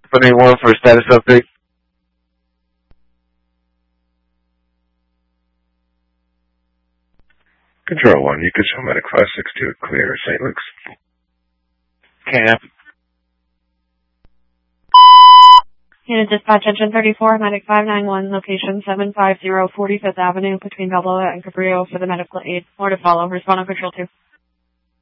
Company 1 for a status update. Control 1, you can show Medic 562 clear St. Luke's. Camp. Unit Dispatch Engine 34, Medic 591, location 750 45th Avenue between Balboa and Cabrillo for the medical aid. More to follow. Respond on Control 2.